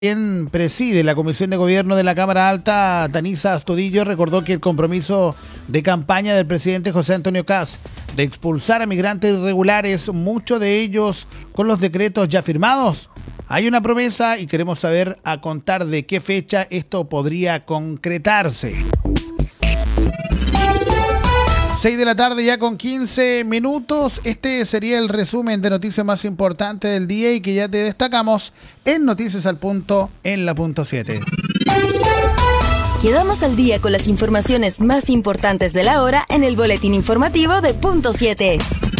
Quien preside la Comisión de Gobierno de la Cámara Alta, Tanisa Astudillo, recordó que el compromiso de campaña del presidente José Antonio Kast de expulsar a migrantes irregulares, muchos de ellos con los decretos ya firmados, hay una promesa y queremos saber a contar de qué fecha esto podría concretarse. 6 de la tarde ya con 15 minutos. Este sería el resumen de noticias más importantes del día y que ya te destacamos en Noticias al Punto en la punto 7. Quedamos al día con las informaciones más importantes de la hora en el boletín informativo de punto 7.